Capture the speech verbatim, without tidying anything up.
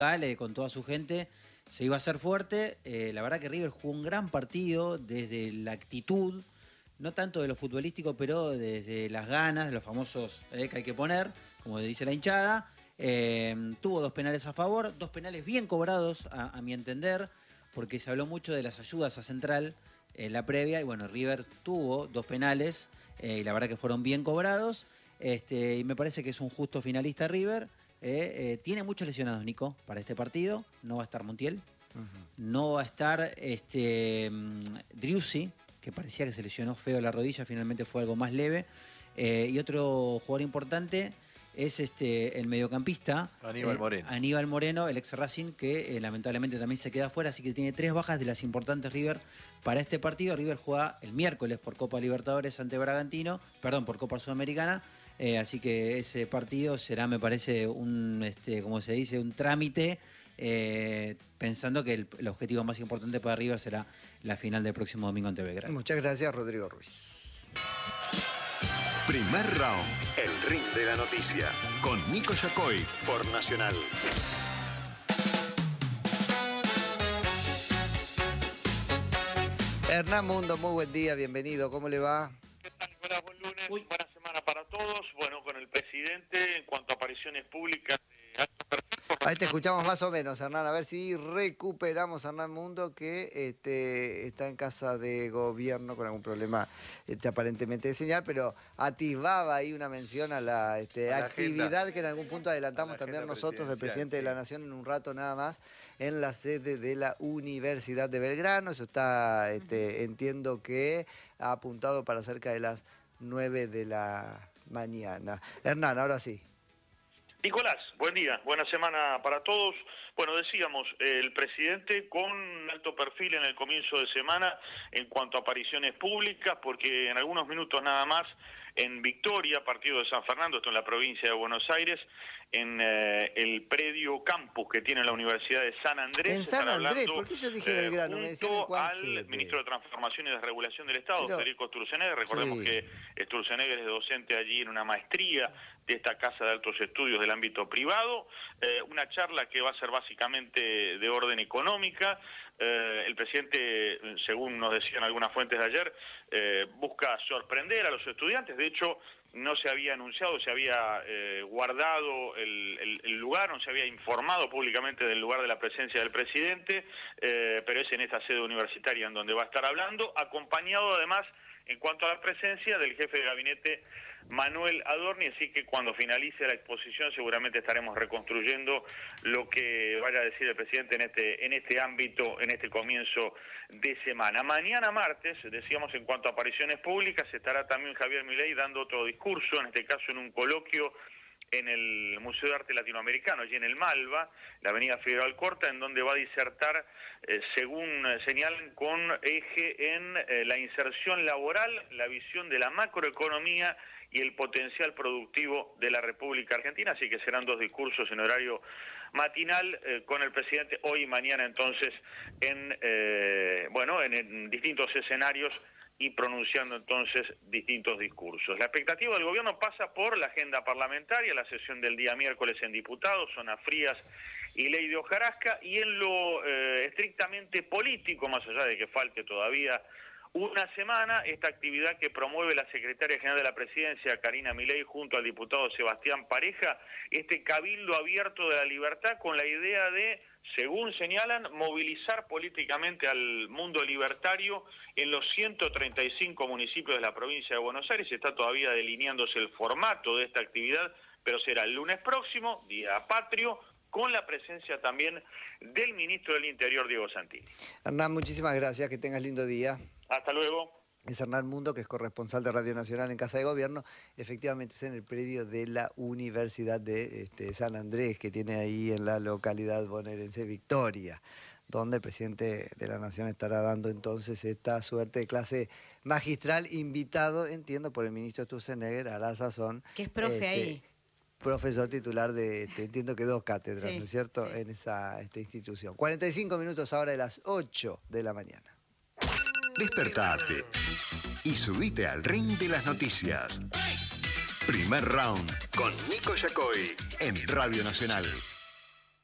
eh, con toda su gente, se iba a hacer fuerte. Eh, la verdad que River jugó un gran partido desde la actitud, no tanto de lo futbolístico, pero desde las ganas, los famosos eh, que hay que poner, como dice la hinchada. Eh, tuvo dos penales a favor, dos penales bien cobrados, a, a mi entender, porque se habló mucho de las ayudas a Central en la previa, y bueno, River tuvo dos penales, eh, y la verdad que fueron bien cobrados, este, y me parece que es un justo finalista River. Eh, eh, tiene muchos lesionados, Nico, para este partido. No va a estar Montiel, uh-huh. no va a estar este, um, Driussi, que parecía que se lesionó feo la rodilla, finalmente fue algo más leve. Eh, y otro jugador importante es este, el mediocampista Aníbal eh, Moreno. Aníbal Moreno, el ex Racing, que eh, lamentablemente también se queda afuera, así que tiene tres bajas de las importantes River para este partido. River juega el miércoles por Copa Libertadores ante Bragantino, perdón, por Copa Sudamericana, eh, así que ese partido será, me parece, un, este, como se dice, un trámite, eh, pensando que el, el objetivo más importante para River será la final del próximo domingo ante Belgrano. Muchas gracias, Rodrigo Ruiz. Primer round, el ring de la noticia, con Nico Yacoy por Nacional. Hernán Mundo, muy buen día, bienvenido, ¿cómo le va? ¿Qué tal, Nicolás? Buen lunes, Uy. buena semana para todos. Bueno, con el presidente, en cuanto a apariciones públicas de alto perfil... Ahí te escuchamos más o menos, Hernán, a ver si recuperamos a Hernán Mundo, que este, está en casa de gobierno con algún problema este, aparentemente de señal, pero atisbaba ahí una mención a la, este, a la actividad agenda, que en algún punto adelantamos también nosotros, el presidente de la Nación, en un rato nada más, en la sede de la Universidad de Belgrano. Eso está, este, entiendo que ha apuntado para cerca de las nueve de la mañana. Hernán, ahora sí. Nicolás, buen día, buena semana para todos. Bueno, decíamos, el presidente con alto perfil en el comienzo de semana en cuanto a apariciones públicas, porque en algunos minutos nada más, en Victoria, partido de San Fernando, esto en la provincia de Buenos Aires, en eh, el predio campus que tiene la Universidad de San Andrés. En San Andrés, ¿por qué yo dije eh, Belgrano? Me decían en cuál al sede. ministro de Transformación y Desregulación del Estado, Pero, Federico Sturzenegger. Recordemos sí. que Sturzenegger es docente allí en una maestría de esta Casa de Altos Estudios del ámbito privado. Eh, una charla que va a ser básicamente de orden económica. Eh, el presidente, según nos decían algunas fuentes de ayer, eh, busca sorprender a los estudiantes. De hecho, no se había anunciado, se había eh, guardado el, el, el lugar, no se había informado públicamente del lugar de la presencia del presidente, eh, pero es en esta sede universitaria en donde va a estar hablando, acompañado además, en cuanto a la presencia del jefe de gabinete Manuel Adorni, así que cuando finalice la exposición seguramente estaremos reconstruyendo lo que vaya a decir el presidente en este, en este ámbito, en este comienzo de semana. Mañana martes, decíamos, en cuanto a apariciones públicas, estará también Javier Milei dando otro discurso, en este caso en un coloquio en el Museo de Arte Latinoamericano, allí en el Malva, la avenida Figueroa Alcorta, en donde va a disertar, eh, según señalan, con eje en eh, la inserción laboral, la visión de la macroeconomía y el potencial productivo de la República Argentina, así que serán dos discursos en horario matinal eh, con el presidente hoy y mañana, entonces, en, eh, bueno, en, en distintos escenarios y pronunciando entonces distintos discursos. La expectativa del gobierno pasa por la agenda parlamentaria, la sesión del día miércoles en diputados, zonas frías y ley de hojarasca, y en lo eh, estrictamente político, más allá de que falte todavía una semana, esta actividad que promueve la secretaria general de la Presidencia, Karina Milei, junto al diputado Sebastián Pareja, este cabildo abierto de la libertad con la idea de, según señalan, movilizar políticamente al mundo libertario en los ciento treinta y cinco municipios de la provincia de Buenos Aires. Está todavía delineándose el formato de esta actividad, pero será el lunes próximo, día patrio, con la presencia también del ministro del Interior, Diego Santilli. Hernán, muchísimas gracias, que tengas lindo día. Hasta luego. Es Hernán Mundo, que es corresponsal de Radio Nacional en Casa de Gobierno. Efectivamente es en el predio de la Universidad de este, San Andrés, que tiene ahí en la localidad bonaerense Victoria, donde el presidente de la Nación estará dando entonces esta suerte de clase magistral, invitado, entiendo, por el ministro Sturzenegger a la sazón. Que es profe este, ahí. Profesor titular de, este, entiendo que dos cátedras, Sí, ¿no es cierto?, sí. en esa esta institución. cuarenta y cinco minutos ahora de las ocho de la mañana. Despertate y subite al ring de las noticias. Primer round con Nico Yacoy en Radio Nacional.